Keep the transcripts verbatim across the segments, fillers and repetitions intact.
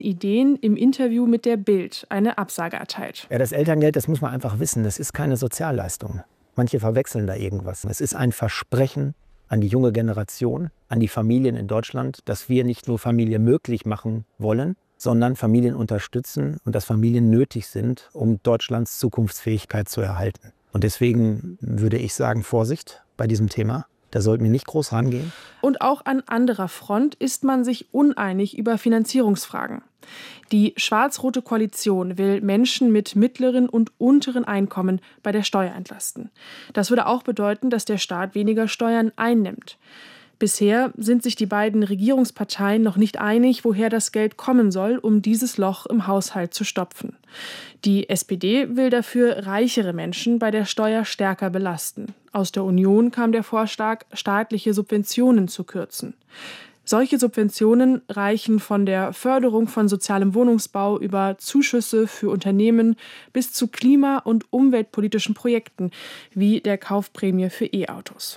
Ideen im Interview mit der Bild eine Absage erteilt. Ja, das Elterngeld, das muss man einfach wissen, das ist keine Sozialleistung. Manche verwechseln da irgendwas. Es ist ein Versprechen an die junge Generation, an die Familien in Deutschland, dass wir nicht nur Familie möglich machen wollen, sondern Familien unterstützen und dass Familien nötig sind, um Deutschlands Zukunftsfähigkeit zu erhalten. Und deswegen würde ich sagen, Vorsicht bei diesem Thema. Da sollten wir nicht groß rangehen. Und auch an anderer Front ist man sich uneinig über Finanzierungsfragen. Die schwarz-rote Koalition will Menschen mit mittleren und unteren Einkommen bei der Steuer entlasten. Das würde auch bedeuten, dass der Staat weniger Steuern einnimmt. Bisher sind sich die beiden Regierungsparteien noch nicht einig, woher das Geld kommen soll, um dieses Loch im Haushalt zu stopfen. Die S P D will dafür reichere Menschen bei der Steuer stärker belasten. Aus der Union kam der Vorschlag, staatliche Subventionen zu kürzen. Solche Subventionen reichen von der Förderung von sozialem Wohnungsbau über Zuschüsse für Unternehmen bis zu klima- und umweltpolitischen Projekten wie der Kaufprämie für E-Autos.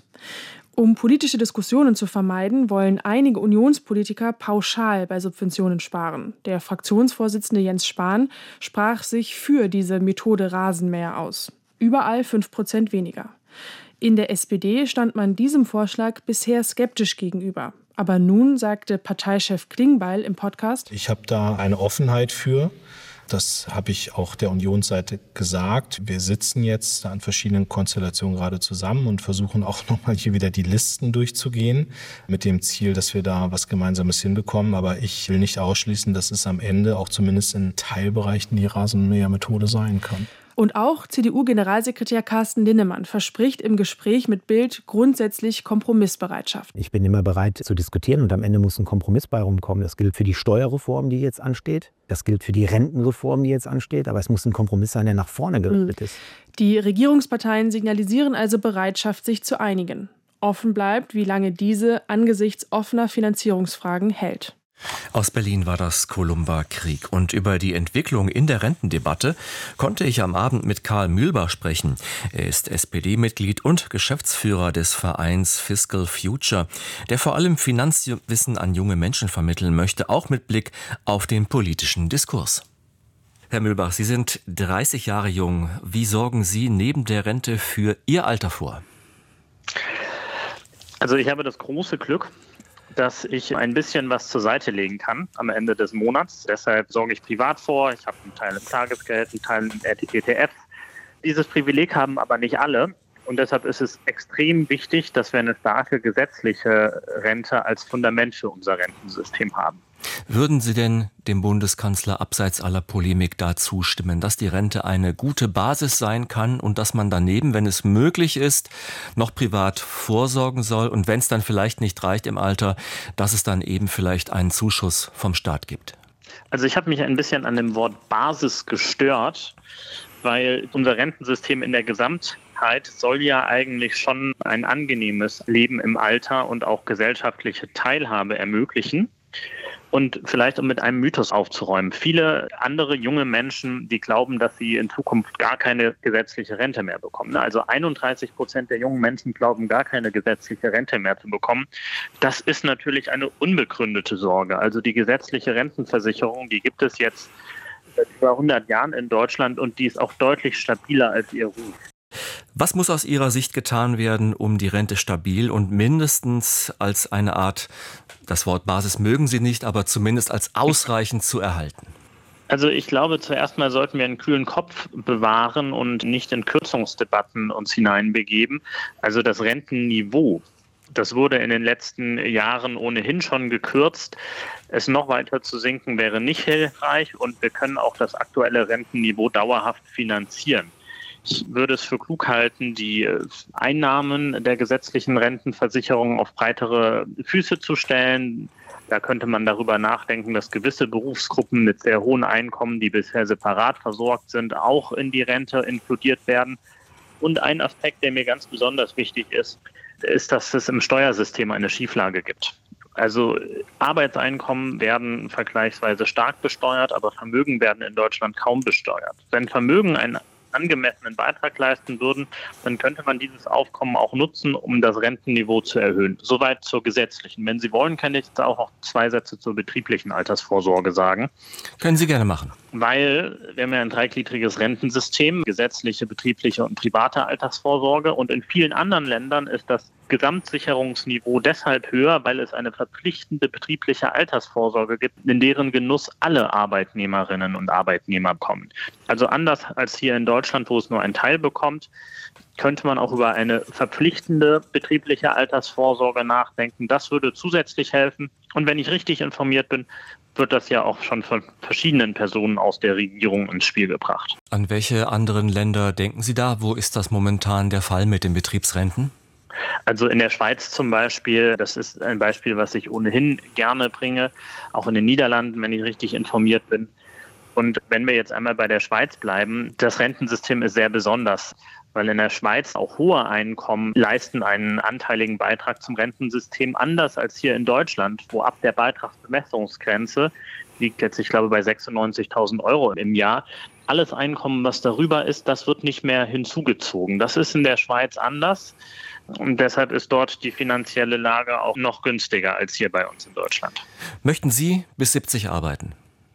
Um politische Diskussionen zu vermeiden, wollen einige Unionspolitiker pauschal bei Subventionen sparen. Der Fraktionsvorsitzende Jens Spahn sprach sich für diese Methode Rasenmäher aus. Überall fünf Prozent weniger. In der S P D stand man diesem Vorschlag bisher skeptisch gegenüber. Aber nun sagte Parteichef Klingbeil im Podcast: Ich habe da eine Offenheit für. Das habe ich auch der Unionsseite gesagt. Wir sitzen jetzt an verschiedenen Konstellationen gerade zusammen und versuchen auch nochmal hier wieder die Listen durchzugehen mit dem Ziel, dass wir da was Gemeinsames hinbekommen. Aber ich will nicht ausschließen, dass es am Ende auch zumindest in Teilbereichen die Rasenmähermethode sein kann. Und auch C D U-Generalsekretär Carsten Linnemann verspricht im Gespräch mit Bild grundsätzlich Kompromissbereitschaft. Ich bin immer bereit zu diskutieren und am Ende muss ein Kompromiss bei rumkommen. Das gilt für die Steuerreform, die jetzt ansteht. Das gilt für die Rentenreform, die jetzt ansteht. Aber es muss ein Kompromiss sein, der nach vorne gerichtet ist. Die Regierungsparteien signalisieren also Bereitschaft, sich zu einigen. Offen bleibt, wie lange diese angesichts offener Finanzierungsfragen hält. Aus Berlin war das Columba Krieg. Und über die Entwicklung in der Rentendebatte konnte ich am Abend mit Karl Mühlbach sprechen. Er ist S P D-Mitglied und Geschäftsführer des Vereins Fiscal Future, der vor allem Finanzwissen an junge Menschen vermitteln möchte, auch mit Blick auf den politischen Diskurs. Herr Mühlbach, Sie sind dreißig Jahre jung. Wie sorgen Sie neben der Rente für Ihr Alter vor? Also ich habe das große Glück, dass ich ein bisschen was zur Seite legen kann am Ende des Monats. Deshalb sorge ich privat vor. Ich habe einen Teil im Tagesgeld, einen Teil im E T F. Dieses Privileg haben aber nicht alle. Und deshalb ist es extrem wichtig, dass wir eine starke gesetzliche Rente als Fundament für unser Rentensystem haben. Würden Sie denn dem Bundeskanzler abseits aller Polemik da zustimmen, dass die Rente eine gute Basis sein kann und dass man daneben, wenn es möglich ist, noch privat vorsorgen soll und wenn es dann vielleicht nicht reicht im Alter, dass es dann eben vielleicht einen Zuschuss vom Staat gibt? Also ich habe mich ein bisschen an dem Wort Basis gestört, weil unser Rentensystem in der Gesamtheit soll ja eigentlich schon ein angenehmes Leben im Alter und auch gesellschaftliche Teilhabe ermöglichen. Und vielleicht um mit einem Mythos aufzuräumen. Viele andere junge Menschen, die glauben, dass sie in Zukunft gar keine gesetzliche Rente mehr bekommen. Also einunddreißig Prozent der jungen Menschen glauben, gar keine gesetzliche Rente mehr zu bekommen. Das ist natürlich eine unbegründete Sorge. Also die gesetzliche Rentenversicherung, die gibt es jetzt seit über hundert Jahren in Deutschland und die ist auch deutlich stabiler als ihr Ruf. Was muss aus Ihrer Sicht getan werden, um die Rente stabil und mindestens als eine Art, das Wort Basis mögen Sie nicht, aber zumindest als ausreichend zu erhalten? Also ich glaube, zuerst mal sollten wir einen kühlen Kopf bewahren und nicht in Kürzungsdebatten uns hineinbegeben. Also das Rentenniveau, das wurde in den letzten Jahren ohnehin schon gekürzt. Es noch weiter zu sinken wäre nicht hilfreich und wir können auch das aktuelle Rentenniveau dauerhaft finanzieren. Ich würde es für klug halten, die Einnahmen der gesetzlichen Rentenversicherung auf breitere Füße zu stellen. Da könnte man darüber nachdenken, dass gewisse Berufsgruppen mit sehr hohen Einkommen, die bisher separat versorgt sind, auch in die Rente inkludiert werden. Und ein Aspekt, der mir ganz besonders wichtig ist, ist, dass es im Steuersystem eine Schieflage gibt. Also Arbeitseinkommen werden vergleichsweise stark besteuert, aber Vermögen werden in Deutschland kaum besteuert. Wenn Vermögen ein angemessenen Beitrag leisten würden, dann könnte man dieses Aufkommen auch nutzen, um das Rentenniveau zu erhöhen. Soweit zur gesetzlichen. Wenn Sie wollen, kann ich jetzt auch noch zwei Sätze zur betrieblichen Altersvorsorge sagen. Können Sie gerne machen. Weil wir haben ja ein dreigliedriges Rentensystem, gesetzliche, betriebliche und private Altersvorsorge. Und in vielen anderen Ländern ist das Gesamtsicherungsniveau deshalb höher, weil es eine verpflichtende betriebliche Altersvorsorge gibt, in deren Genuss alle Arbeitnehmerinnen und Arbeitnehmer kommen. Also anders als hier in Deutschland, wo es nur ein Teil bekommt, könnte man auch über eine verpflichtende betriebliche Altersvorsorge nachdenken. Das würde zusätzlich helfen. Und wenn ich richtig informiert bin, wird das ja auch schon von verschiedenen Personen aus der Regierung ins Spiel gebracht. An welche anderen Länder denken Sie da? Wo ist das momentan der Fall mit den Betriebsrenten? Also in der Schweiz zum Beispiel, das ist ein Beispiel, was ich ohnehin gerne bringe, auch in den Niederlanden, wenn ich richtig informiert bin. Und wenn wir jetzt einmal bei der Schweiz bleiben, das Rentensystem ist sehr besonders, weil in der Schweiz auch hohe Einkommen leisten einen anteiligen Beitrag zum Rentensystem, anders als hier in Deutschland, wo ab der Beitragsbemessungsgrenze liegt jetzt, ich glaube, bei sechsundneunzigtausend Euro im Jahr. Alles Einkommen, was darüber ist, das wird nicht mehr hinzugezogen. Das ist in der Schweiz anders. Und deshalb ist dort die finanzielle Lage auch noch günstiger als hier bei uns in Deutschland. Möchten Sie bis siebzig arbeiten?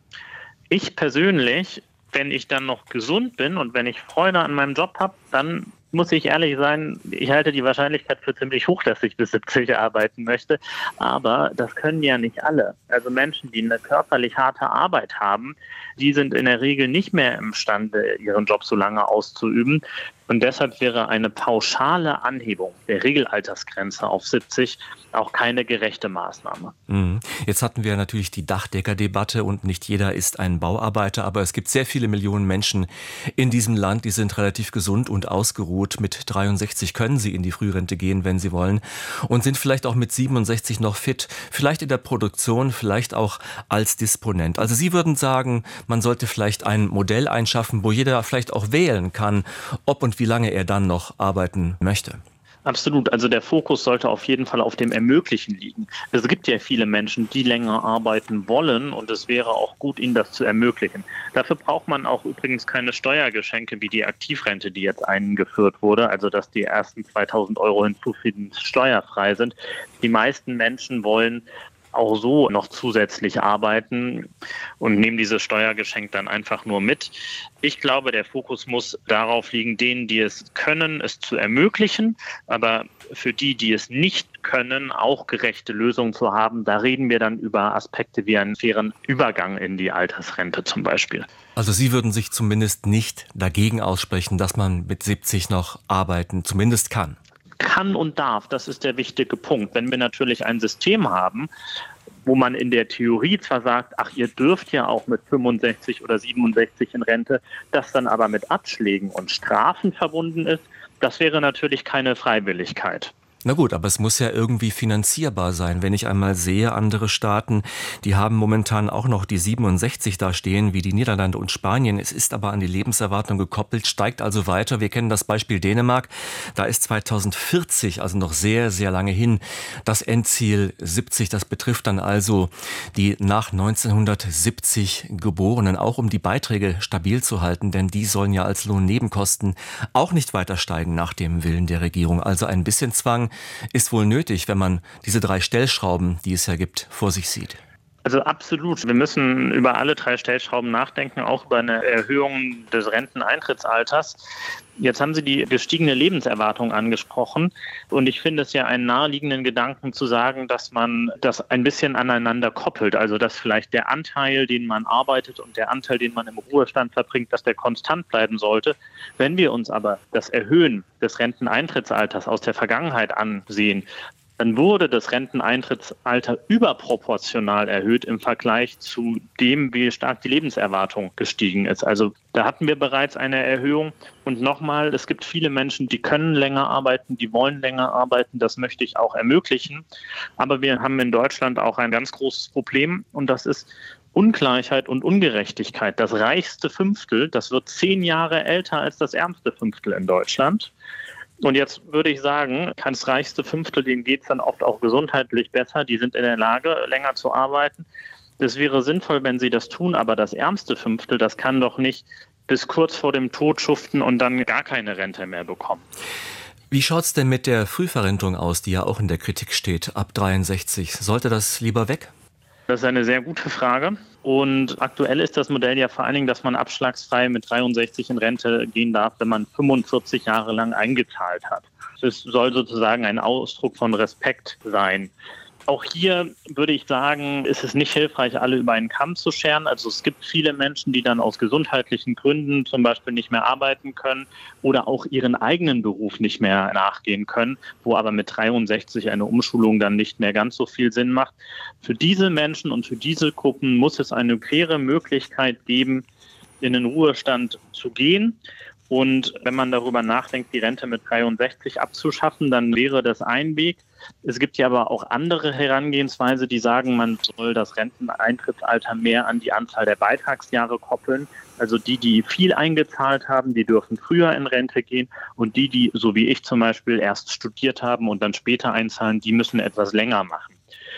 Ich persönlich, wenn ich dann noch gesund bin und wenn ich Freude an meinem Job habe, dann muss ich ehrlich sein, ich halte die Wahrscheinlichkeit für ziemlich hoch, dass ich bis siebzig arbeiten möchte. Aber das können ja nicht alle. Also Menschen, die eine körperlich harte Arbeit haben, die sind in der Regel nicht mehr imstande, ihren Job so lange auszuüben. Und deshalb wäre eine pauschale Anhebung der Regelaltersgrenze auf siebzig auch keine gerechte Maßnahme. Jetzt hatten wir natürlich die Dachdecker-Debatte und nicht jeder ist ein Bauarbeiter, aber es gibt sehr viele Millionen Menschen in diesem Land, die sind relativ gesund und ausgeruht. Mit dreiundsechzig können sie in die Frührente gehen, wenn sie wollen, und sind vielleicht auch mit siebenundsechzig noch fit, vielleicht in der Produktion, vielleicht auch als Disponent. Also Sie würden sagen, man sollte vielleicht ein Modell einschaffen, wo jeder vielleicht auch wählen kann, ob und wie lange er dann noch arbeiten möchte. Absolut. Also der Fokus sollte auf jeden Fall auf dem Ermöglichen liegen. Es gibt ja viele Menschen, die länger arbeiten wollen und es wäre auch gut, ihnen das zu ermöglichen. Dafür braucht man auch übrigens keine Steuergeschenke wie die Aktivrente, die jetzt eingeführt wurde, also dass die ersten zweitausend Euro hinzufügend steuerfrei sind. Die meisten Menschen wollen auch so noch zusätzlich arbeiten und nehmen dieses Steuergeschenk dann einfach nur mit. Ich glaube, der Fokus muss darauf liegen, denen, die es können, es zu ermöglichen, aber für die, die es nicht können, auch gerechte Lösungen zu haben. Da reden wir dann über Aspekte wie einen fairen Übergang in die Altersrente zum Beispiel. Also Sie würden sich zumindest nicht dagegen aussprechen, dass man mit siebzig noch arbeiten zumindest kann? Kann und darf, das ist der wichtige Punkt. Wenn wir natürlich ein System haben, wo man in der Theorie zwar sagt, ach, ihr dürft ja auch mit fünfundsechzig oder siebenundsechzig in Rente, das dann aber mit Abschlägen und Strafen verbunden ist, das wäre natürlich keine Freiwilligkeit. Na gut, aber es muss ja irgendwie finanzierbar sein. Wenn ich einmal sehe, andere Staaten, die haben momentan auch noch die siebenundsechzig da stehen, wie die Niederlande und Spanien. Es ist aber an die Lebenserwartung gekoppelt, steigt also weiter. Wir kennen das Beispiel Dänemark. Da ist zweitausendvierzig, also noch sehr, sehr lange hin, das Endziel siebzig. Das betrifft dann also die nach neunzehnhundertsiebzig Geborenen, auch um die Beiträge stabil zu halten, denn die sollen ja als Lohnnebenkosten auch nicht weiter steigen nach dem Willen der Regierung. Also ein bisschen Zwang ist wohl nötig, wenn man diese drei Stellschrauben, die es ja gibt, vor sich sieht. Also absolut. Wir müssen über alle drei Stellschrauben nachdenken, auch über eine Erhöhung des Renteneintrittsalters. Jetzt haben Sie die gestiegene Lebenserwartung angesprochen und ich finde es ja einen naheliegenden Gedanken zu sagen, dass man das ein bisschen aneinander koppelt, also dass vielleicht der Anteil, den man arbeitet und der Anteil, den man im Ruhestand verbringt, dass der konstant bleiben sollte. Wenn wir uns aber das Erhöhen des Renteneintrittsalters aus der Vergangenheit ansehen, dann wurde das Renteneintrittsalter überproportional erhöht im Vergleich zu dem, wie stark die Lebenserwartung gestiegen ist. Also da hatten wir bereits eine Erhöhung. Und nochmal, es gibt viele Menschen, die können länger arbeiten, die wollen länger arbeiten. Das möchte ich auch ermöglichen. Aber wir haben in Deutschland auch ein ganz großes Problem und das ist Ungleichheit und Ungerechtigkeit. Das reichste Fünftel, das wird zehn Jahre älter als das ärmste Fünftel in Deutschland. Und jetzt würde ich sagen, das reichste Fünftel, denen geht es dann oft auch gesundheitlich besser. Die sind in der Lage, länger zu arbeiten. Das wäre sinnvoll, wenn sie das tun. Aber das ärmste Fünftel, das kann doch nicht bis kurz vor dem Tod schuften und dann gar keine Rente mehr bekommen. Wie schaut's denn mit der Frühverrentung aus, die ja auch in der Kritik steht, ab dreiundsechzig? Sollte das lieber weg? Das ist eine sehr gute Frage. Und aktuell ist das Modell ja vor allen Dingen, dass man abschlagsfrei mit dreiundsechzig in Rente gehen darf, wenn man fünfundvierzig Jahre lang eingezahlt hat. Es soll sozusagen ein Ausdruck von Respekt sein. Auch hier würde ich sagen, ist es nicht hilfreich, alle über einen Kamm zu scheren. Also es gibt viele Menschen, die dann aus gesundheitlichen Gründen zum Beispiel nicht mehr arbeiten können oder auch ihren eigenen Beruf nicht mehr nachgehen können, wo aber mit dreiundsechzig eine Umschulung dann nicht mehr ganz so viel Sinn macht. Für diese Menschen und für diese Gruppen muss es eine faire Möglichkeit geben, in den Ruhestand zu gehen. Und wenn man darüber nachdenkt, die Rente mit dreiundsechzig abzuschaffen, dann wäre das ein Weg. Es gibt ja aber auch andere Herangehensweise, die sagen, man soll das Renteneintrittsalter mehr an die Anzahl der Beitragsjahre koppeln. Also die, die viel eingezahlt haben, die dürfen früher in Rente gehen. Und die, die, so wie ich zum Beispiel, erst studiert haben und dann später einzahlen, die müssen etwas länger machen.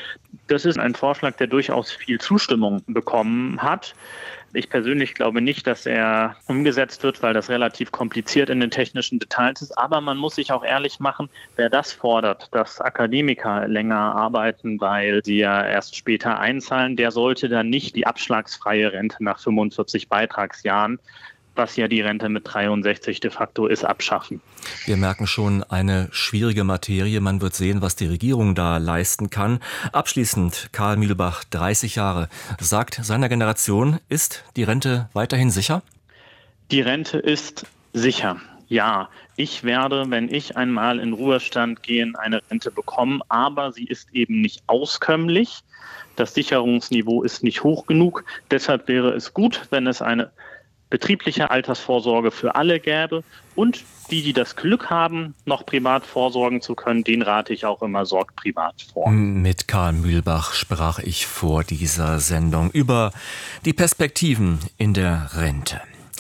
Das ist ein Vorschlag, der durchaus viel Zustimmung bekommen hat. Ich persönlich glaube nicht, dass er umgesetzt wird, weil das relativ kompliziert in den technischen Details ist. Aber man muss sich auch ehrlich machen, wer das fordert, dass Akademiker länger arbeiten, weil sie ja erst später einzahlen, der sollte dann nicht die abschlagsfreie Rente nach fünfundvierzig Beitragsjahren, was ja die Rente mit dreiundsechzig de facto ist, abschaffen. Wir merken schon, eine schwierige Materie. Man wird sehen, was die Regierung da leisten kann. Abschließend, Karl Mühlbach, dreißig Jahre, sagt seiner Generation, ist die Rente weiterhin sicher? Die Rente ist sicher. Ja, ich werde, wenn ich einmal in Ruhestand gehe, eine Rente bekommen, aber sie ist eben nicht auskömmlich. Das Sicherungsniveau ist nicht hoch genug. Deshalb wäre es gut, wenn es eine betriebliche Altersvorsorge für alle gäbe und die, die das Glück haben, noch privat vorsorgen zu können, den rate ich auch immer, sorgt privat vor. Mit Karl Mühlbach sprach ich vor dieser Sendung über die Perspektiven in der Rente.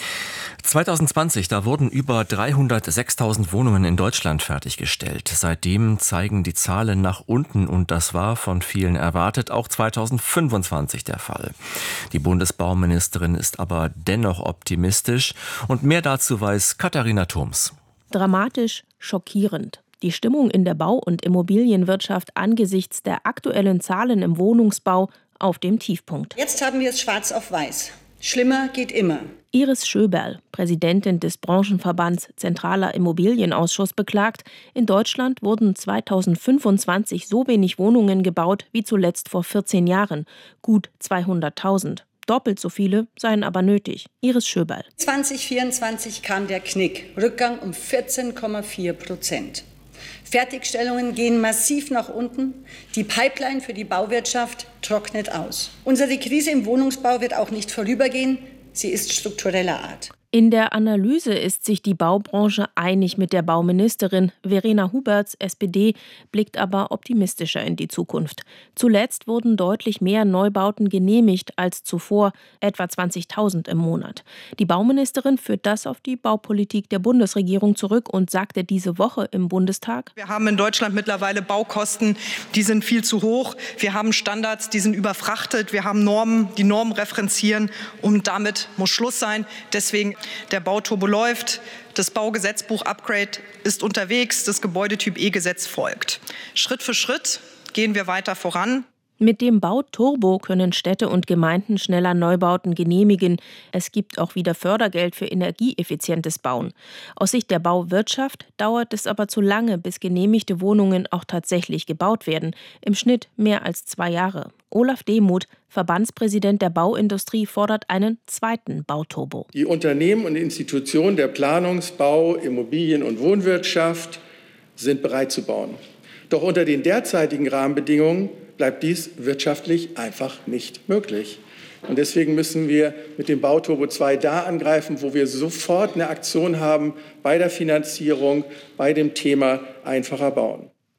zwanzig zwanzig, da wurden über dreihundertsechstausend Wohnungen in Deutschland fertiggestellt. Seitdem zeigen die Zahlen nach unten und das war von vielen erwartet auch zwanzig fünfundzwanzig der Fall. Die Bundesbauministerin ist aber dennoch optimistisch und mehr dazu weiß Katharina Thoms. Dramatisch, schockierend. Die Stimmung in der Bau- und Immobilienwirtschaft angesichts der aktuellen Zahlen im Wohnungsbau auf dem Tiefpunkt. Jetzt haben wir es schwarz auf weiß. Schlimmer geht immer. Iris Schöberl, Präsidentin des Branchenverbands Zentraler Immobilienausschuss, beklagt, in Deutschland wurden zwanzig fünfundzwanzig so wenig Wohnungen gebaut wie zuletzt vor vierzehn Jahren, gut zweihunderttausend. Doppelt so viele seien aber nötig. Iris Schöberl. zwanzig vierundzwanzig kam der Knick, Rückgang um vierzehn Komma vier Prozent. Fertigstellungen gehen massiv nach unten. Die Pipeline für die Bauwirtschaft trocknet aus. Unsere Krise im Wohnungsbau wird auch nicht vorübergehen. Sie ist struktureller Art. In der Analyse ist sich die Baubranche einig mit der Bauministerin. Verena Huberts, S P D, blickt aber optimistischer in die Zukunft. Zuletzt wurden deutlich mehr Neubauten genehmigt als zuvor, etwa zwanzigtausend im Monat. Die Bauministerin führt das auf die Baupolitik der Bundesregierung zurück und sagte diese Woche im Bundestag: Wir haben in Deutschland mittlerweile Baukosten, die sind viel zu hoch. Wir haben Standards, die sind überfrachtet. Wir haben Normen, die Normen referenzieren und damit muss Schluss sein. Deswegen der Bauturbo läuft, das Baugesetzbuch-Upgrade ist unterwegs, das Gebäudetyp E-Gesetz folgt. Schritt für Schritt gehen wir weiter voran. Mit dem Bauturbo können Städte und Gemeinden schneller Neubauten genehmigen. Es gibt auch wieder Fördergeld für energieeffizientes Bauen. Aus Sicht der Bauwirtschaft dauert es aber zu lange, bis genehmigte Wohnungen auch tatsächlich gebaut werden. Im Schnitt mehr als zwei Jahre. Olaf Demuth, Verbandspräsident der Bauindustrie, fordert einen zweiten Bauturbo. Die Unternehmen und Institutionen der Planungs-, Bau-, Immobilien- und Wohnwirtschaft sind bereit zu bauen. Doch unter den derzeitigen Rahmenbedingungen bleibt dies wirtschaftlich einfach nicht möglich. Und deswegen müssen wir mit dem Bauturbo zwei da angreifen, wo wir sofort eine Aktion haben bei der Finanzierung, bei dem Thema einfacher bauen.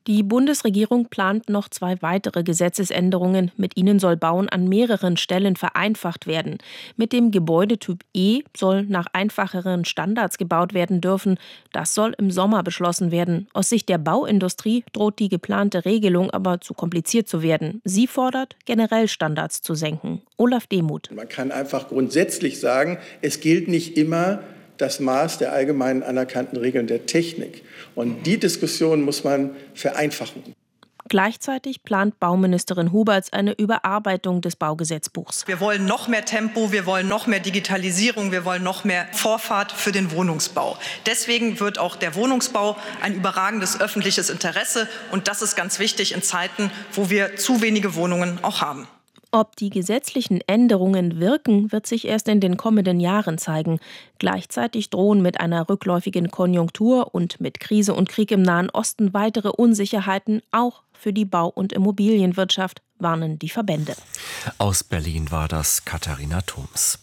Die Bundesregierung plant noch zwei weitere Gesetzesänderungen. Mit ihnen soll Bauen an mehreren Stellen vereinfacht werden. Mit dem Gebäudetyp E soll nach einfacheren Standards gebaut werden dürfen. Das soll im Sommer beschlossen werden. Aus Sicht der Bauindustrie droht die geplante Regelung aber zu kompliziert zu werden. Sie fordert, generell Standards zu senken. Olaf Demuth. Man kann einfach grundsätzlich sagen, es gilt nicht immer das Maß der allgemein anerkannten Regeln der Technik. Und die Diskussion muss man vereinfachen. Gleichzeitig plant Bauministerin Huberts eine Überarbeitung des Baugesetzbuchs. Wir wollen noch mehr Tempo, wir wollen noch mehr Digitalisierung, wir wollen noch mehr Vorfahrt für den Wohnungsbau. Deswegen wird auch der Wohnungsbau ein überragendes öffentliches Interesse. Und das ist ganz wichtig in Zeiten, wo wir zu wenige Wohnungen auch haben. Ob die gesetzlichen Änderungen wirken, wird sich erst in den kommenden Jahren zeigen. Gleichzeitig drohen mit einer rückläufigen Konjunktur und mit Krise und Krieg im Nahen Osten weitere Unsicherheiten, auch für die Bau- und Immobilienwirtschaft, warnen die Verbände. Aus Berlin war das Katharina Thoms.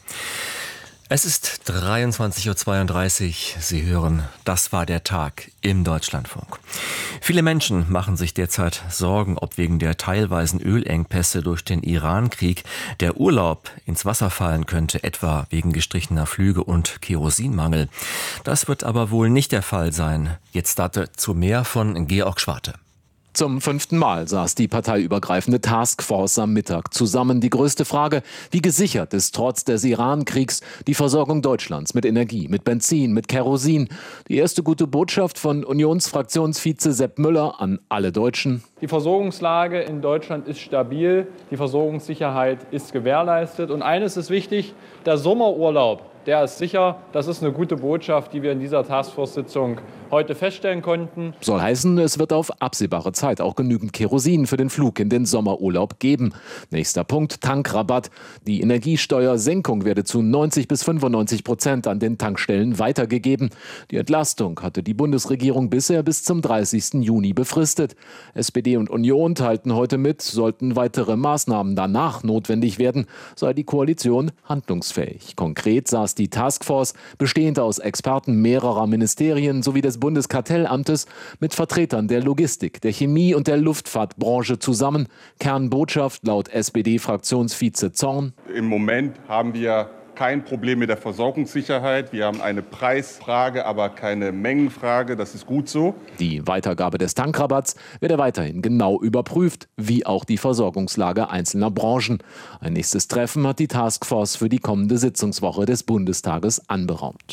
Es ist dreiundzwanzig Uhr zweiunddreißig. Sie hören, das war der Tag im Deutschlandfunk. Viele Menschen machen sich derzeit Sorgen, ob wegen der teilweisen Ölengpässe durch den Iran-Krieg der Urlaub ins Wasser fallen könnte, etwa wegen gestrichener Flüge und Kerosinmangel. Das wird aber wohl nicht der Fall sein. Jetzt dazu mehr von Georg Schwarte. Zum fünften Mal saß die parteiübergreifende Taskforce am Mittag zusammen. Die größte Frage, wie gesichert ist trotz des Iran-Kriegs die Versorgung Deutschlands mit Energie, mit Benzin, mit Kerosin? Die erste gute Botschaft von Unionsfraktionsvize Sepp Müller an alle Deutschen. Die Versorgungslage in Deutschland ist stabil, die Versorgungssicherheit ist gewährleistet. Und eines ist wichtig, der Sommerurlaub, der ist sicher. Das ist eine gute Botschaft, die wir in dieser Taskforce-Sitzung heute feststellen konnten. Soll heißen, es wird auf absehbare Zeit auch genügend Kerosin für den Flug in den Sommerurlaub geben. Nächster Punkt, Tankrabatt. Die Energiesteuersenkung werde zu neunzig bis fünfundneunzig Prozent an den Tankstellen weitergegeben. Die Entlastung hatte die Bundesregierung bisher bis zum dreißigsten Juni befristet. S P D und Union teilten heute mit, sollten weitere Maßnahmen danach notwendig werden, sei die Koalition handlungsfähig. Konkret saß die Taskforce, bestehend aus Experten mehrerer Ministerien sowie des Bundeskartellamtes, mit Vertretern der Logistik, der Chemie und der Luftfahrtbranche zusammen. Kernbotschaft laut S P D-Fraktionsvize Zorn: Im Moment haben wir kein Problem mit der Versorgungssicherheit. Wir haben eine Preisfrage, aber keine Mengenfrage. Das ist gut so. Die Weitergabe des Tankrabatts werde weiterhin genau überprüft, wie auch die Versorgungslage einzelner Branchen. Ein nächstes Treffen hat die Taskforce für die kommende Sitzungswoche des Bundestages anberaumt.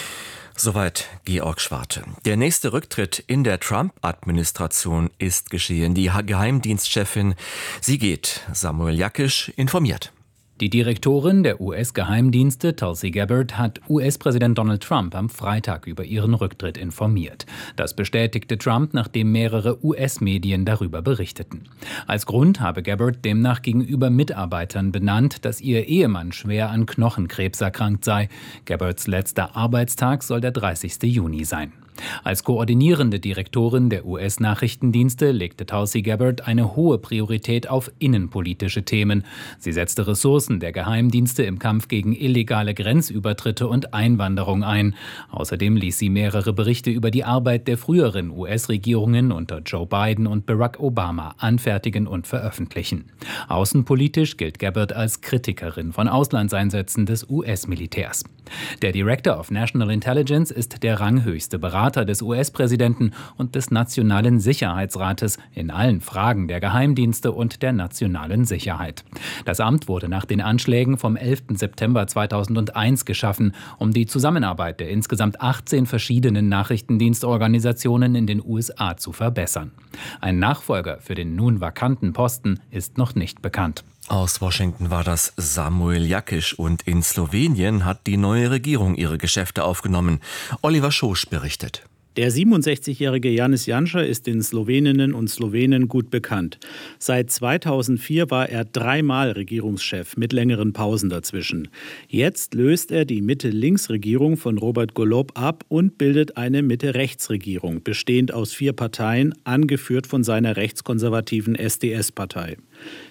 Soweit Georg Schwarte. Der nächste Rücktritt in der Trump-Administration ist geschehen. Die Geheimdienstchefin, sie geht. Samuel Jakisch informiert. Die Direktorin der U S-Geheimdienste, Tulsi Gabbard, hat U S-Präsident Donald Trump am Freitag über ihren Rücktritt informiert. Das bestätigte Trump, nachdem mehrere U S-Medien darüber berichteten. Als Grund habe Gabbard demnach gegenüber Mitarbeitern benannt, dass ihr Ehemann schwer an Knochenkrebs erkrankt sei. Gabbards letzter Arbeitstag soll der dreißigste Juni sein. Als koordinierende Direktorin der U S-Nachrichtendienste legte Tulsi Gabbard eine hohe Priorität auf innenpolitische Themen. Sie setzte Ressourcen der Geheimdienste im Kampf gegen illegale Grenzübertritte und Einwanderung ein. Außerdem ließ sie mehrere Berichte über die Arbeit der früheren U S-Regierungen unter Joe Biden und Barack Obama anfertigen und veröffentlichen. Außenpolitisch gilt Gabbard als Kritikerin von Auslandseinsätzen des U S-Militärs. Der Director of National Intelligence ist der ranghöchste Berater des U S-Präsidenten und des Nationalen Sicherheitsrates in allen Fragen der Geheimdienste und der nationalen Sicherheit. Das Amt wurde nach den Anschlägen vom elften September zweitausendeins geschaffen, um die Zusammenarbeit der insgesamt achtzehn verschiedenen Nachrichtendienstorganisationen in den U S A zu verbessern. Ein Nachfolger für den nun vakanten Posten ist noch nicht bekannt. Aus Washington war das Samuel Jakisch und in Slowenien hat die neue Regierung ihre Geschäfte aufgenommen. Oliver Schosch berichtet. Der siebenundsechzigjährige Janez Janša ist den Sloweninnen und Slowenen gut bekannt. Seit zweitausendvier war er dreimal Regierungschef mit längeren Pausen dazwischen. Jetzt löst er die Mitte-Links-Regierung von Robert Golob ab und bildet eine Mitte-Rechts-Regierung, bestehend aus vier Parteien, angeführt von seiner rechtskonservativen S D S-Partei.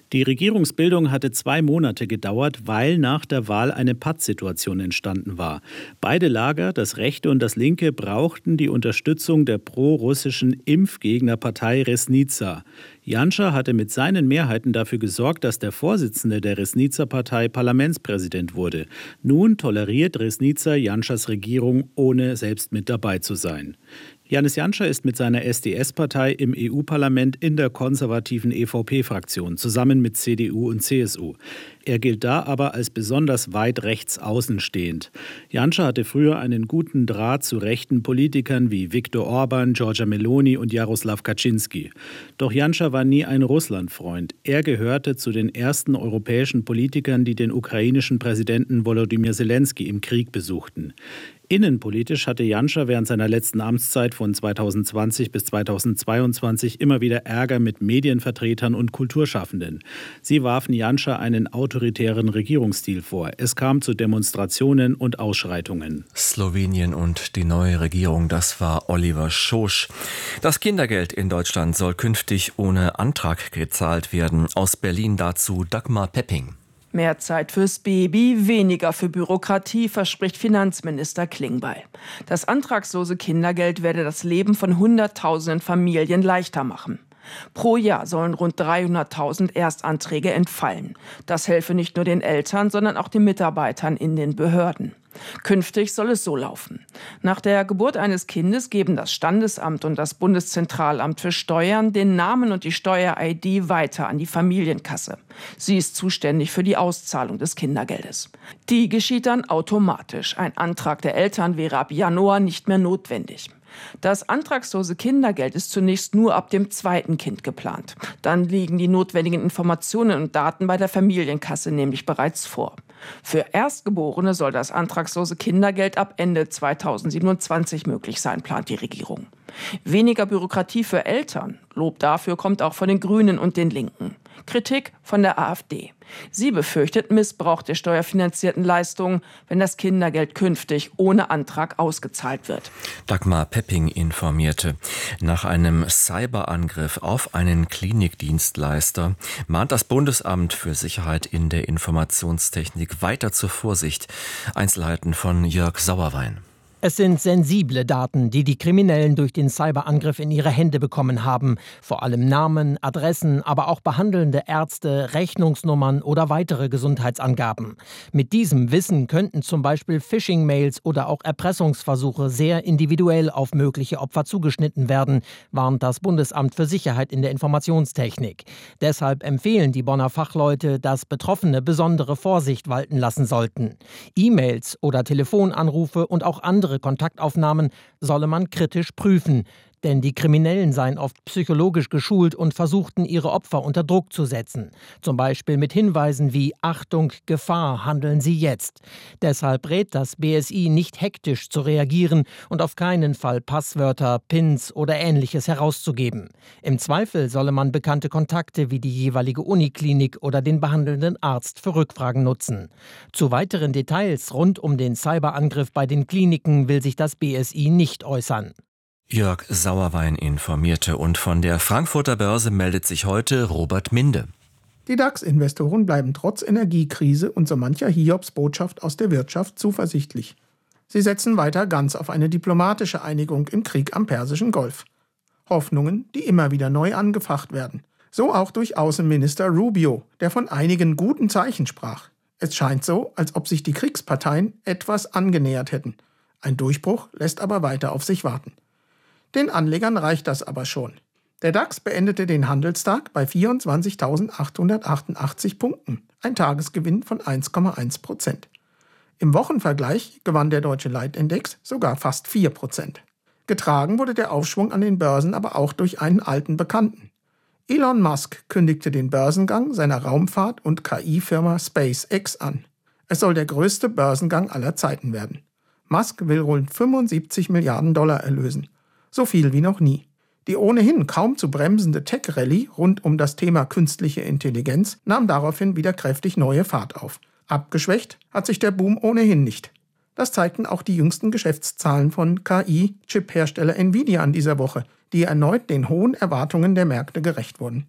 Die Regierungsbildung hatte zwei Monate gedauert, weil nach der Wahl eine Pattsituation entstanden war. Beide Lager, das Rechte und das Linke, brauchten die Unterstützung der pro-russischen Impfgegnerpartei Resnica. Janša hatte mit seinen Mehrheiten dafür gesorgt, dass der Vorsitzende der Resnica-Partei Parlamentspräsident wurde. Nun toleriert Resnica Janšas Regierung, ohne selbst mit dabei zu sein. Janez Janša ist mit seiner S D S-Partei im E U-Parlament in der konservativen E V P-Fraktion, zusammen mit C D U und C S U. Er gilt da aber als besonders weit rechts außen stehend. Janša hatte früher einen guten Draht zu rechten Politikern wie Viktor Orban, Giorgia Meloni und Jaroslaw Kaczynski. Doch Janša war nie ein Russlandfreund. Er gehörte zu den ersten europäischen Politikern, die den ukrainischen Präsidenten Volodymyr Zelensky im Krieg besuchten. Innenpolitisch hatte Janša während seiner letzten Amtszeit von zweitausendzwanzig bis zweitausendzweiundzwanzig immer wieder Ärger mit Medienvertretern und Kulturschaffenden. Sie warfen Janša einen autoritären Regierungsstil vor. Es kam zu Demonstrationen und Ausschreitungen. Slowenien und die neue Regierung, das war Oliver Schosch. Das Kindergeld in Deutschland soll künftig ohne Antrag gezahlt werden. Aus Berlin dazu Dagmar Pepping. Mehr Zeit fürs Baby, weniger für Bürokratie, verspricht Finanzminister Klingbeil. Das antragslose Kindergeld werde das Leben von Hunderttausenden Familien leichter machen. Pro Jahr sollen rund dreihunderttausend Erstanträge entfallen. Das helfe nicht nur den Eltern, sondern auch den Mitarbeitern in den Behörden. Künftig soll es so laufen. Nach der Geburt eines Kindes geben das Standesamt und das Bundeszentralamt für Steuern den Namen und die Steuer-I D weiter an die Familienkasse. Sie ist zuständig für die Auszahlung des Kindergeldes. Die geschieht dann automatisch. Ein Antrag der Eltern wäre ab Januar nicht mehr notwendig. Das antragslose Kindergeld ist zunächst nur ab dem zweiten Kind geplant. Dann liegen die notwendigen Informationen und Daten bei der Familienkasse nämlich bereits vor. Für Erstgeborene soll das antragslose Kindergeld ab Ende zweitausendsiebenundzwanzig möglich sein, plant die Regierung. Weniger Bürokratie für Eltern. Lob dafür kommt auch von den Grünen und den Linken. Kritik von der AfD. Sie befürchtet Missbrauch der steuerfinanzierten Leistungen, wenn das Kindergeld künftig ohne Antrag ausgezahlt wird. Dagmar Pepping informierte. Nach einem Cyberangriff auf einen Klinikdienstleister mahnt das Bundesamt für Sicherheit in der Informationstechnik weiter zur Vorsicht. Einzelheiten von Jörg Sauerwein. Es sind sensible Daten, die die Kriminellen durch den Cyberangriff in ihre Hände bekommen haben. Vor allem Namen, Adressen, aber auch behandelnde Ärzte, Rechnungsnummern oder weitere Gesundheitsangaben. Mit diesem Wissen könnten zum Beispiel Phishing-Mails oder auch Erpressungsversuche sehr individuell auf mögliche Opfer zugeschnitten werden, warnt das Bundesamt für Sicherheit in der Informationstechnik. Deshalb empfehlen die Bonner Fachleute, dass Betroffene besondere Vorsicht walten lassen sollten. E-Mails oder Telefonanrufe und auch andere Kontaktaufnahmen solle man kritisch prüfen. Denn die Kriminellen seien oft psychologisch geschult und versuchten, ihre Opfer unter Druck zu setzen. Zum Beispiel mit Hinweisen wie »Achtung, Gefahr, handeln Sie jetzt«. Deshalb rät das B S I, nicht hektisch zu reagieren und auf keinen Fall Passwörter, Pins oder Ähnliches herauszugeben. Im Zweifel solle man bekannte Kontakte wie die jeweilige Uniklinik oder den behandelnden Arzt für Rückfragen nutzen. Zu weiteren Details rund um den Cyberangriff bei den Kliniken will sich das B S I nicht äußern. Jörg Sauerwein informierte und von der Frankfurter Börse meldet sich heute Robert Minde. Die DAX-Investoren bleiben trotz Energiekrise und so mancher Hiobsbotschaft aus der Wirtschaft zuversichtlich. Sie setzen weiter ganz auf eine diplomatische Einigung im Krieg am Persischen Golf. Hoffnungen, die immer wieder neu angefacht werden. So auch durch Außenminister Rubio, der von einigen guten Zeichen sprach. Es scheint so, als ob sich die Kriegsparteien etwas angenähert hätten. Ein Durchbruch lässt aber weiter auf sich warten. Den Anlegern reicht das aber schon. Der DAX beendete den Handelstag bei vierundzwanzigtausendachthundertachtundachtzig Punkten, ein Tagesgewinn von eins Komma eins Prozent. Im Wochenvergleich gewann der deutsche Leitindex sogar fast vier Prozent. Getragen wurde der Aufschwung an den Börsen aber auch durch einen alten Bekannten. Elon Musk kündigte den Börsengang seiner Raumfahrt- und K I-Firma SpaceX an. Es soll der größte Börsengang aller Zeiten werden. Musk will rund fünfundsiebzig Milliarden Dollar erlösen. So viel wie noch nie. Die ohnehin kaum zu bremsende Tech-Rallye rund um das Thema künstliche Intelligenz nahm daraufhin wieder kräftig neue Fahrt auf. Abgeschwächt hat sich der Boom ohnehin nicht. Das zeigten auch die jüngsten Geschäftszahlen von K I-Chip-Hersteller Nvidia an dieser Woche, die erneut den hohen Erwartungen der Märkte gerecht wurden.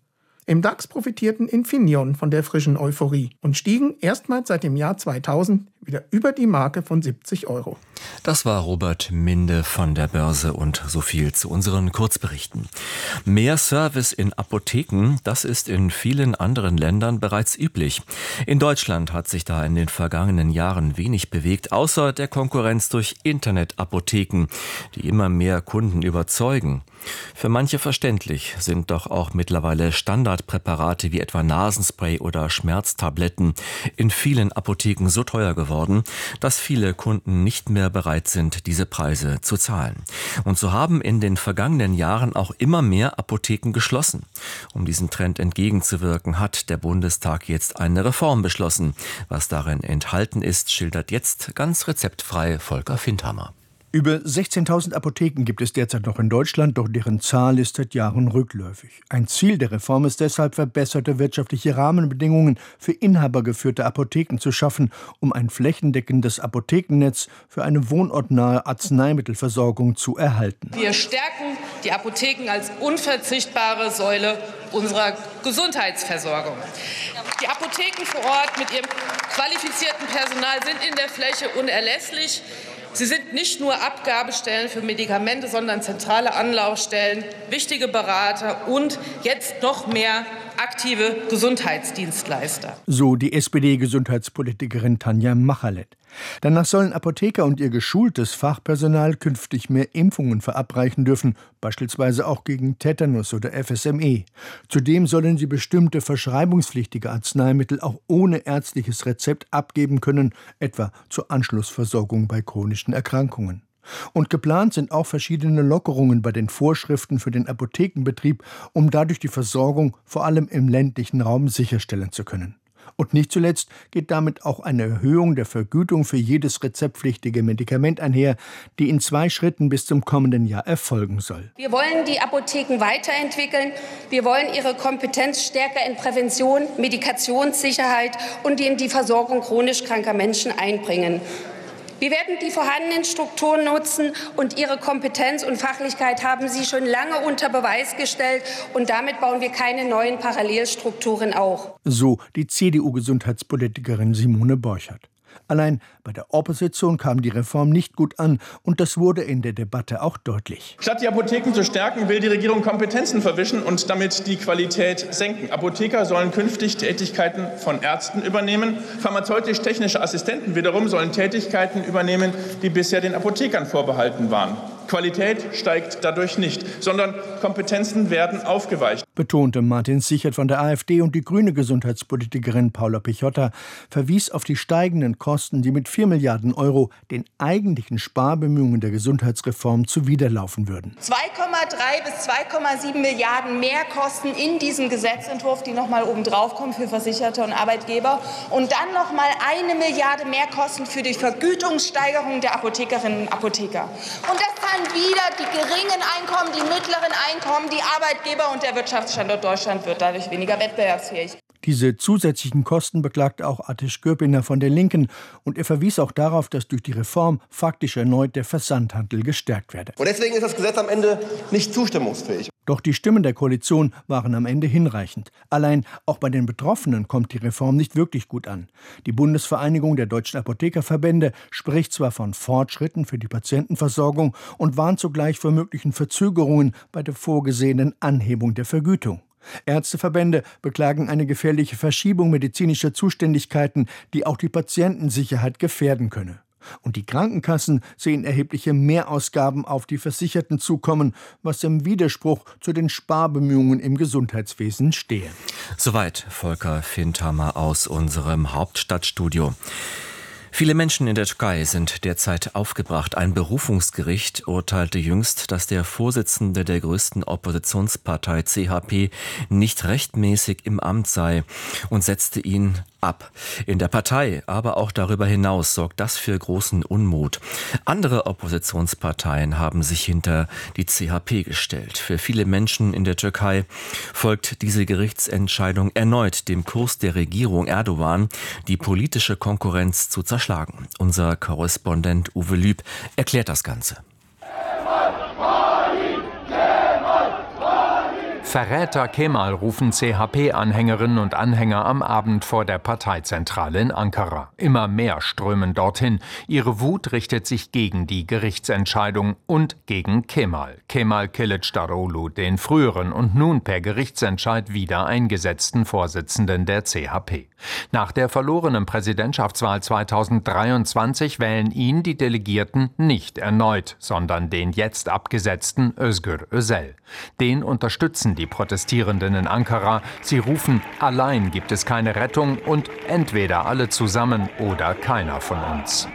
Im DAX profitierten Infineon von der frischen Euphorie und stiegen erstmals seit dem Jahr zweitausend wieder über die Marke von siebzig Euro. Das war Robert Minde von der Börse und so viel zu unseren Kurzberichten. Mehr Service in Apotheken, das ist in vielen anderen Ländern bereits üblich. In Deutschland hat sich da in den vergangenen Jahren wenig bewegt, außer der Konkurrenz durch Internetapotheken, die immer mehr Kunden überzeugen. Für manche verständlich sind doch auch mittlerweile Standardpräparate wie etwa Nasenspray oder Schmerztabletten in vielen Apotheken so teuer geworden, dass viele Kunden nicht mehr bereit sind, diese Preise zu zahlen. Und so haben in den vergangenen Jahren auch immer mehr Apotheken geschlossen. Um diesem Trend entgegenzuwirken, hat der Bundestag jetzt eine Reform beschlossen. Was darin enthalten ist, schildert jetzt ganz rezeptfrei Volker Findhammer. Über sechzehntausend Apotheken gibt es derzeit noch in Deutschland, doch deren Zahl ist seit Jahren rückläufig. Ein Ziel der Reform ist deshalb, verbesserte wirtschaftliche Rahmenbedingungen für inhabergeführte Apotheken zu schaffen, um ein flächendeckendes Apothekennetz für eine wohnortnahe Arzneimittelversorgung zu erhalten. Wir stärken die Apotheken als unverzichtbare Säule unserer Gesundheitsversorgung. Die Apotheken vor Ort mit ihrem qualifizierten Personal sind in der Fläche unerlässlich. Sie sind nicht nur Abgabestellen für Medikamente, sondern zentrale Anlaufstellen, wichtige Berater und jetzt noch mehr aktive Gesundheitsdienstleister. So die S P D-Gesundheitspolitikerin Tanja Machalet. Danach sollen Apotheker und ihr geschultes Fachpersonal künftig mehr Impfungen verabreichen dürfen, beispielsweise auch gegen Tetanus oder F S M E. Zudem sollen sie bestimmte verschreibungspflichtige Arzneimittel auch ohne ärztliches Rezept abgeben können, etwa zur Anschlussversorgung bei chronischen Erkrankungen. Und geplant sind auch verschiedene Lockerungen bei den Vorschriften für den Apothekenbetrieb, um dadurch die Versorgung vor allem im ländlichen Raum sicherstellen zu können. Und nicht zuletzt geht damit auch eine Erhöhung der Vergütung für jedes rezeptpflichtige Medikament einher, die in zwei Schritten bis zum kommenden Jahr erfolgen soll. Wir wollen die Apotheken weiterentwickeln. Wir wollen ihre Kompetenz stärker in Prävention, Medikationssicherheit und in die Versorgung chronisch kranker Menschen einbringen. Wir werden die vorhandenen Strukturen nutzen und ihre Kompetenz und Fachlichkeit haben sie schon lange unter Beweis gestellt und damit bauen wir keine neuen Parallelstrukturen auf. So die C D U-Gesundheitspolitikerin Simone Borchardt. Allein bei der Opposition kam die Reform nicht gut an und das wurde in der Debatte auch deutlich. Statt die Apotheken zu stärken, will die Regierung Kompetenzen verwischen und damit die Qualität senken. Apotheker sollen künftig Tätigkeiten von Ärzten übernehmen. Pharmazeutisch-technische Assistenten wiederum sollen Tätigkeiten übernehmen, die bisher den Apothekern vorbehalten waren. Qualität steigt dadurch nicht, sondern Kompetenzen werden aufgeweicht. Betonte Martin Sichert von der AfD und die grüne Gesundheitspolitikerin Paula Pichotta verwies auf die steigenden Kosten, die mit vier Milliarden Euro den eigentlichen Sparbemühungen der Gesundheitsreform zuwiderlaufen würden. zwei Komma drei bis zwei Komma sieben Milliarden Mehrkosten in diesem Gesetzentwurf, die noch mal oben drauf kommen für Versicherte und Arbeitgeber. Und dann noch mal eine Milliarde Mehrkosten für die Vergütungssteigerung der Apothekerinnen und Apotheker. Und das zahlen wieder die geringen Einkommen, die mittleren Einkommen, die Arbeitgeber und der Wirtschaftsstandort Deutschland wird dadurch weniger wettbewerbsfähig. Diese zusätzlichen Kosten beklagte auch Atish Gürpiner von der Linken und er verwies auch darauf, dass durch die Reform faktisch erneut der Versandhandel gestärkt werde. Und deswegen ist das Gesetz am Ende nicht zustimmungsfähig. Doch die Stimmen der Koalition waren am Ende hinreichend. Allein auch bei den Betroffenen kommt die Reform nicht wirklich gut an. Die Bundesvereinigung der deutschen Apothekerverbände spricht zwar von Fortschritten für die Patientenversorgung und warnt zugleich vor möglichen Verzögerungen bei der vorgesehenen Anhebung der Vergütung. Ärzteverbände beklagen eine gefährliche Verschiebung medizinischer Zuständigkeiten, die auch die Patientensicherheit gefährden könne. Und die Krankenkassen sehen erhebliche Mehrausgaben auf die Versicherten zukommen, was im Widerspruch zu den Sparbemühungen im Gesundheitswesen stehe. Soweit Volker Findhammer aus unserem Hauptstadtstudio. Viele Menschen in der Türkei sind derzeit aufgebracht. Ein Berufungsgericht urteilte jüngst, dass der Vorsitzende der größten Oppositionspartei C H P nicht rechtmäßig im Amt sei und setzte ihn ab. In der Partei, aber auch darüber hinaus sorgt das für großen Unmut. Andere Oppositionsparteien haben sich hinter die C H P gestellt. Für viele Menschen in der Türkei folgt diese Gerichtsentscheidung erneut dem Kurs der Regierung Erdogan, die politische Konkurrenz zu zerschlagen. Unser Korrespondent Uwe Lüb erklärt das Ganze. Verräter Kemal, rufen C H P-Anhängerinnen und Anhänger am Abend vor der Parteizentrale in Ankara. Immer mehr strömen dorthin. Ihre Wut richtet sich gegen die Gerichtsentscheidung und gegen Kemal. Kemal Kılıçdaroğlu, den früheren und nun per Gerichtsentscheid wieder eingesetzten Vorsitzenden der C H P. Nach der verlorenen Präsidentschaftswahl zweitausenddreiundzwanzig wählen ihn die Delegierten nicht erneut, sondern den jetzt abgesetzten Özgür Özel. Den unterstützen die Protestierenden in Ankara. Sie rufen, allein gibt es keine Rettung und entweder alle zusammen oder keiner von uns.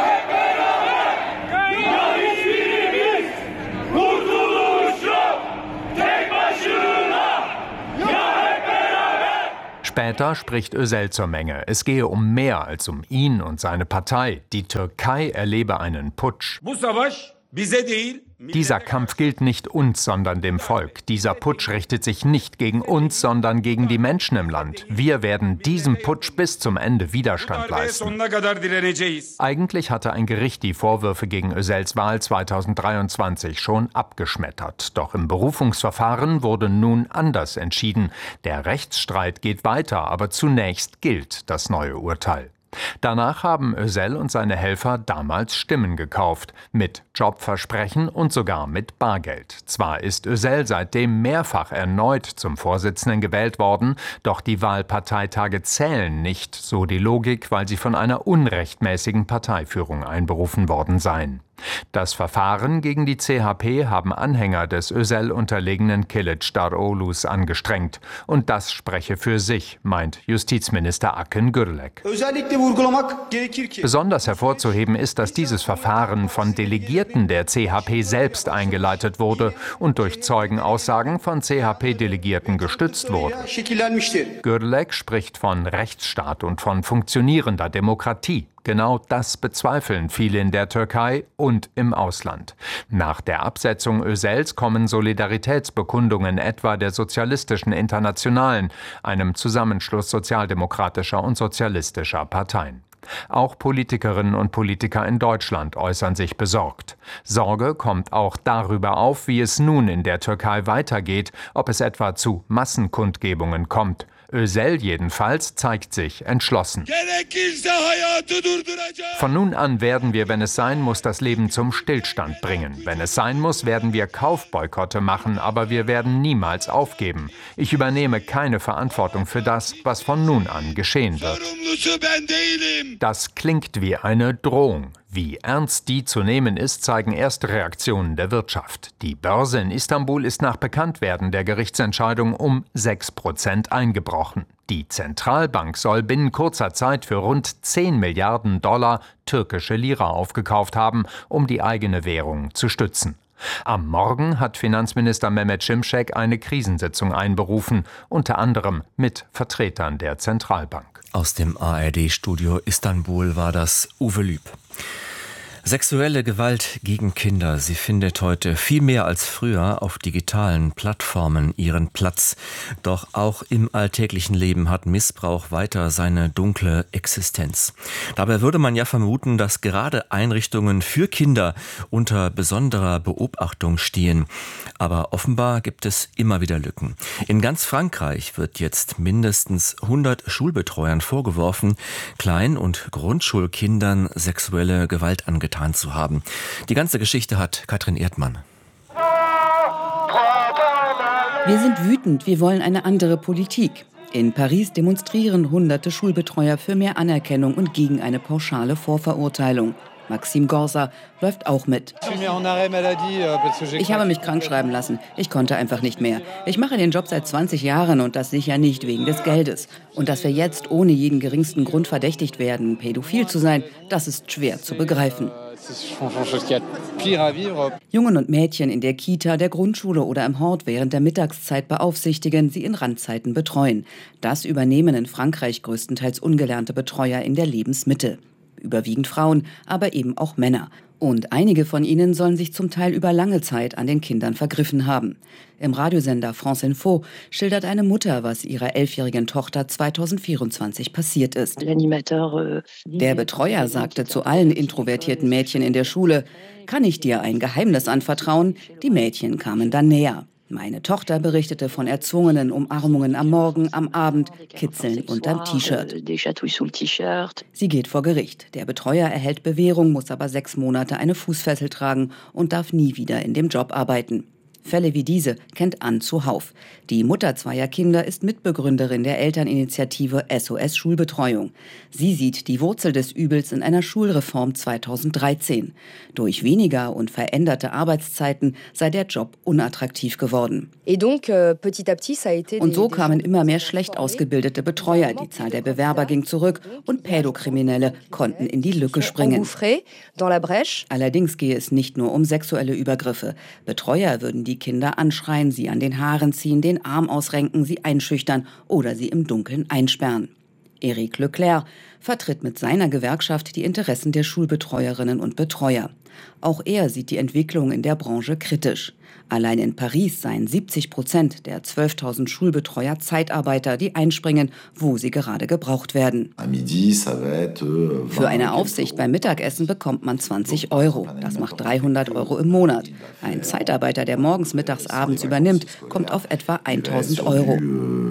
Später spricht Özel zur Menge. Es gehe um mehr als um ihn und seine Partei. Die Türkei erlebe einen Putsch. Dieser Kampf gilt nicht uns, sondern dem Volk. Dieser Putsch richtet sich nicht gegen uns, sondern gegen die Menschen im Land. Wir werden diesem Putsch bis zum Ende Widerstand leisten. Eigentlich hatte ein Gericht die Vorwürfe gegen Özels Wahl zweitausenddreiundzwanzig schon abgeschmettert. Doch im Berufungsverfahren wurde nun anders entschieden. Der Rechtsstreit geht weiter, aber zunächst gilt das neue Urteil. Danach haben Özel und seine Helfer damals Stimmen gekauft, mit Jobversprechen und sogar mit Bargeld. Zwar ist Özel seitdem mehrfach erneut zum Vorsitzenden gewählt worden, doch die Wahlparteitage zählen nicht, so die Logik, weil sie von einer unrechtmäßigen Parteiführung einberufen worden seien. Das Verfahren gegen die C H P haben Anhänger des Özel unterlegenen Kılıçdaroğlu's angestrengt. Und das spreche für sich, meint Justizminister Akın Gürlek. Besonders hervorzuheben ist, dass dieses Verfahren von Delegierten der C H P selbst eingeleitet wurde und durch Zeugenaussagen von C H P-Delegierten gestützt wurde. Gürlek spricht von Rechtsstaat und von funktionierender Demokratie. Genau das bezweifeln viele in der Türkei und im Ausland. Nach der Absetzung Özels kommen Solidaritätsbekundungen etwa der Sozialistischen Internationalen, einem Zusammenschluss sozialdemokratischer und sozialistischer Parteien. Auch Politikerinnen und Politiker in Deutschland äußern sich besorgt. Sorge kommt auch darüber auf, wie es nun in der Türkei weitergeht, ob es etwa zu Massenkundgebungen kommt. Özel jedenfalls zeigt sich entschlossen. Von nun an werden wir, wenn es sein muss, das Leben zum Stillstand bringen. Wenn es sein muss, werden wir Kaufboykotte machen, aber wir werden niemals aufgeben. Ich übernehme keine Verantwortung für das, was von nun an geschehen wird. Das klingt wie eine Drohung. Wie ernst die zu nehmen ist, zeigen erste Reaktionen der Wirtschaft. Die Börse in Istanbul ist nach Bekanntwerden der Gerichtsentscheidung um sechs Prozent eingebrochen. Die Zentralbank soll binnen kurzer Zeit für rund zehn Milliarden Dollar türkische Lira aufgekauft haben, um die eigene Währung zu stützen. Am Morgen hat Finanzminister Mehmet Şimşek eine Krisensitzung einberufen, unter anderem mit Vertretern der Zentralbank. Aus dem A R D-Studio Istanbul war das Uwe Lüb. Sexuelle Gewalt gegen Kinder, sie findet heute viel mehr als früher auf digitalen Plattformen ihren Platz. Doch auch im alltäglichen Leben hat Missbrauch weiter seine dunkle Existenz. Dabei würde man ja vermuten, dass gerade Einrichtungen für Kinder unter besonderer Beobachtung stehen. Aber offenbar gibt es immer wieder Lücken. In ganz Frankreich wird jetzt mindestens hundert Schulbetreuern vorgeworfen, Klein- und Grundschulkindern sexuelle Gewalt angetan zu haben. Die ganze Geschichte hat Katrin Erdmann. Wir sind wütend, wir wollen eine andere Politik. In Paris demonstrieren hunderte Schulbetreuer für mehr Anerkennung und gegen eine pauschale Vorverurteilung. Maxime Gorsa läuft auch mit. Ich habe mich krank schreiben lassen. Ich konnte einfach nicht mehr. Ich mache den Job seit zwanzig Jahren und das sicher nicht wegen des Geldes. Und dass wir jetzt ohne jeden geringsten Grund verdächtigt werden, pädophil zu sein, das ist schwer zu begreifen. Jungen und Mädchen in der Kita, der Grundschule oder im Hort während der Mittagszeit beaufsichtigen, sie in Randzeiten betreuen. Das übernehmen in Frankreich größtenteils ungelernte Betreuer in der Lebensmitte. Überwiegend Frauen, aber eben auch Männer. Und einige von ihnen sollen sich zum Teil über lange Zeit an den Kindern vergriffen haben. Im Radiosender France Info schildert eine Mutter, was ihrer elfjährigen Tochter zweitausendvierundzwanzig passiert ist. Der Betreuer sagte zu allen introvertierten Mädchen in der Schule: Kann ich dir ein Geheimnis anvertrauen? Die Mädchen kamen dann näher. Meine Tochter berichtete von erzwungenen Umarmungen am Morgen, am Abend, Kitzeln unterm T-Shirt. Sie geht vor Gericht. Der Betreuer erhält Bewährung, muss aber sechs Monate eine Fußfessel tragen und darf nie wieder in dem Job arbeiten. Fälle wie diese kennt Ann zuhauf. Die Mutter zweier Kinder ist Mitbegründerin der Elterninitiative S O S Schulbetreuung. Sie sieht die Wurzel des Übels in einer Schulreform zweitausenddreizehn. Durch weniger und veränderte Arbeitszeiten sei der Job unattraktiv geworden. Und so kamen immer mehr schlecht ausgebildete Betreuer. Die Zahl der Bewerber ging zurück und Pädokriminelle konnten in die Lücke springen. Allerdings gehe es nicht nur um sexuelle Übergriffe. Betreuer würden die Kinder anschreien, sie an den Haaren ziehen, den Arm ausrenken, sie einschüchtern oder sie im Dunkeln einsperren. Eric Leclerc vertritt mit seiner Gewerkschaft die Interessen der Schulbetreuerinnen und Betreuer. Auch er sieht die Entwicklung in der Branche kritisch. Allein in Paris seien siebzig Prozent der zwölftausend Schulbetreuer Zeitarbeiter, die einspringen, wo sie gerade gebraucht werden. Für eine Aufsicht beim Mittagessen bekommt man zwanzig Euro. Das macht dreihundert Euro im Monat. Ein Zeitarbeiter, der morgens, mittags, abends übernimmt, kommt auf etwa tausend Euro.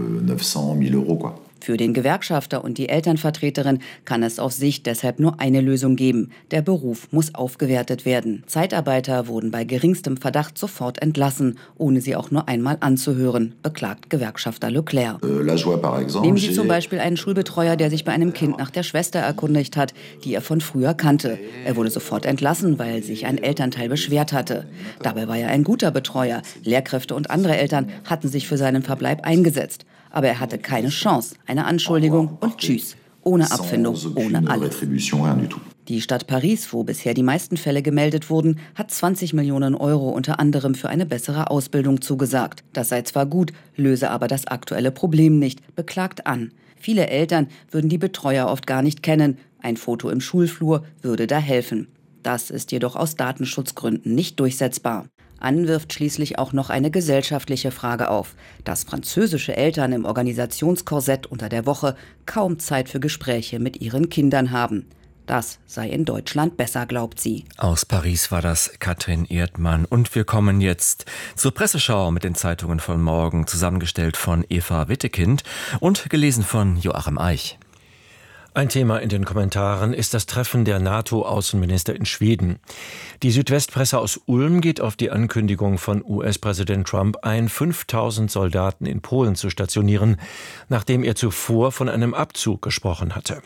Für den Gewerkschafter und die Elternvertreterin kann es auf Sicht deshalb nur eine Lösung geben. Der Beruf muss aufgewertet werden. Zeitarbeiter wurden bei geringstem Verdacht sofort entlassen, ohne sie auch nur einmal anzuhören, beklagt Gewerkschafter Leclerc. Nehmen Sie zum Beispiel einen Schulbetreuer, der sich bei einem Kind nach der Schwester erkundigt hat, die er von früher kannte. Er wurde sofort entlassen, weil sich ein Elternteil beschwert hatte. Dabei war er ein guter Betreuer. Lehrkräfte und andere Eltern hatten sich für seinen Verbleib eingesetzt. Aber er hatte keine Chance. Eine Anschuldigung und tschüss. Ohne Abfindung, ohne alles. Die Stadt Paris, wo bisher die meisten Fälle gemeldet wurden, hat zwanzig Millionen Euro unter anderem für eine bessere Ausbildung zugesagt. Das sei zwar gut, löse aber das aktuelle Problem nicht, beklagt Ann. Viele Eltern würden die Betreuer oft gar nicht kennen. Ein Foto im Schulflur würde da helfen. Das ist jedoch aus Datenschutzgründen nicht durchsetzbar. Ann wirft schließlich auch noch eine gesellschaftliche Frage auf, dass französische Eltern im Organisationskorsett unter der Woche kaum Zeit für Gespräche mit ihren Kindern haben. Das sei in Deutschland besser, glaubt sie. Aus Paris war das Katrin Erdmann. Und wir kommen jetzt zur Presseschau mit den Zeitungen von morgen, zusammengestellt von Eva Wittekind und gelesen von Joachim Eich. Ein Thema in den Kommentaren ist das Treffen der NATO-Außenminister in Schweden. Die Südwestpresse aus Ulm geht auf die Ankündigung von U S-Präsident Trump ein, fünftausend Soldaten in Polen zu stationieren, nachdem er zuvor von einem Abzug gesprochen hatte.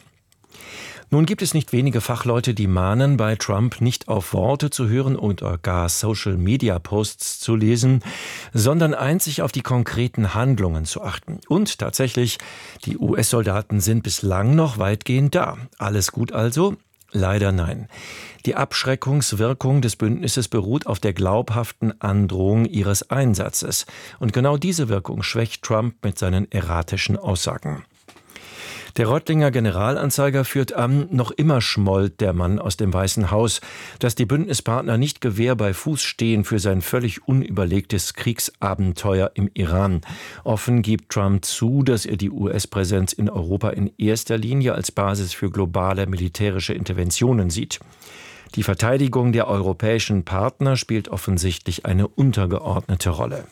Nun gibt es nicht wenige Fachleute, die mahnen, bei Trump nicht auf Worte zu hören oder gar Social-Media-Posts zu lesen, sondern einzig auf die konkreten Handlungen zu achten. Und tatsächlich, die U S-Soldaten sind bislang noch weitgehend da. Alles gut also? Leider nein. Die Abschreckungswirkung des Bündnisses beruht auf der glaubhaften Androhung ihres Einsatzes. Und genau diese Wirkung schwächt Trump mit seinen erratischen Aussagen. Der Reutlinger Generalanzeiger führt an, noch immer schmollt der Mann aus dem Weißen Haus, dass die Bündnispartner nicht Gewehr bei Fuß stehen für sein völlig unüberlegtes Kriegsabenteuer im Iran. Offen gibt Trump zu, dass er die U S-Präsenz in Europa in erster Linie als Basis für globale militärische Interventionen sieht. Die Verteidigung der europäischen Partner spielt offensichtlich eine untergeordnete Rolle.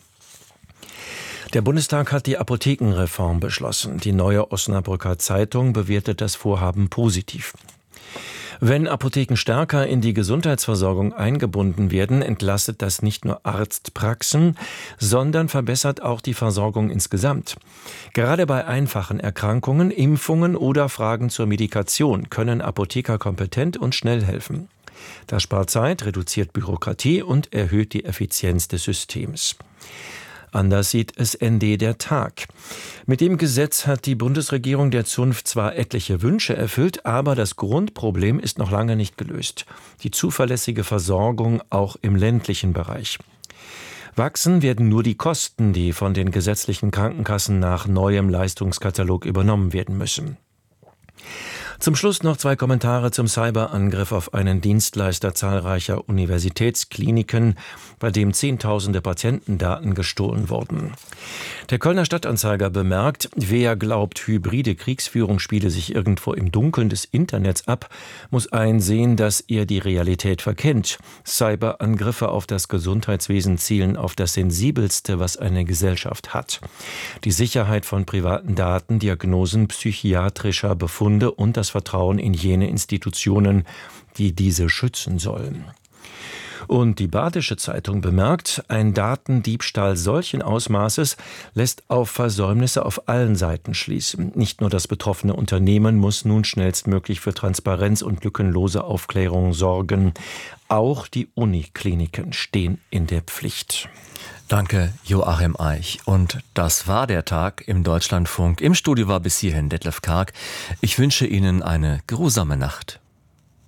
Der Bundestag hat die Apothekenreform beschlossen. Die Neue Osnabrücker Zeitung bewertet das Vorhaben positiv. Wenn Apotheken stärker in die Gesundheitsversorgung eingebunden werden, entlastet das nicht nur Arztpraxen, sondern verbessert auch die Versorgung insgesamt. Gerade bei einfachen Erkrankungen, Impfungen oder Fragen zur Medikation können Apotheker kompetent und schnell helfen. Das spart Zeit, reduziert Bürokratie und erhöht die Effizienz des Systems. Anders sieht es N D der Tag. Mit dem Gesetz hat die Bundesregierung der Zunft zwar etliche Wünsche erfüllt, aber das Grundproblem ist noch lange nicht gelöst. Die zuverlässige Versorgung auch im ländlichen Bereich. Wachsen werden nur die Kosten, die von den gesetzlichen Krankenkassen nach neuem Leistungskatalog übernommen werden müssen. Zum Schluss noch zwei Kommentare zum Cyberangriff auf einen Dienstleister zahlreicher Universitätskliniken, bei dem Zehntausende Patientendaten gestohlen wurden. Der Kölner Stadtanzeiger bemerkt, wer glaubt, hybride Kriegsführung spiele sich irgendwo im Dunkeln des Internets ab, muss einsehen, dass er die Realität verkennt. Cyberangriffe auf das Gesundheitswesen zielen auf das Sensibelste, was eine Gesellschaft hat. Die Sicherheit von privaten Daten, Diagnosen, psychiatrischer Befunde und das Vertrauen in jene Institutionen, die diese schützen sollen. Und die Badische Zeitung bemerkt, ein Datendiebstahl solchen Ausmaßes lässt auf Versäumnisse auf allen Seiten schließen. Nicht nur das betroffene Unternehmen muss nun schnellstmöglich für Transparenz und lückenlose Aufklärung sorgen. Auch die Unikliniken stehen in der Pflicht. Danke, Joachim Eich. Und das war der Tag im Deutschlandfunk. Im Studio war bis hierhin Detlef Karg. Ich wünsche Ihnen eine geruhsame Nacht.